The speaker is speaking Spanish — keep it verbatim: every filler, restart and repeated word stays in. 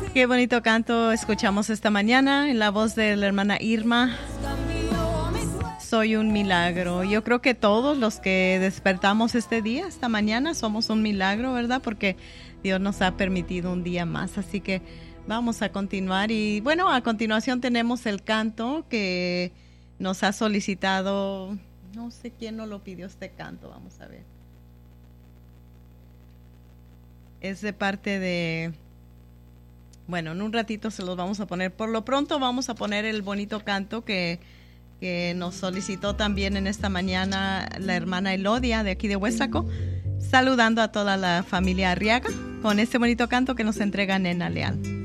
Qué bonito canto escuchamos esta mañana en la voz de la hermana Irma. Soy un milagro. Yo creo que todos los que despertamos este día, esta mañana, somos un milagro, ¿verdad? Porque Dios nos ha permitido un día más. Así que vamos a continuar. Y bueno, a continuación tenemos el canto que nos ha solicitado. No sé quién nos lo pidió este canto. Vamos a ver. Es de parte de... Bueno, en un ratito se los vamos a poner. Por lo pronto vamos a poner el bonito canto que, que nos solicitó también en esta mañana la hermana Elodia de aquí de Huesaco, saludando a toda la familia Arriaga con este bonito canto que nos entrega Nena Leal.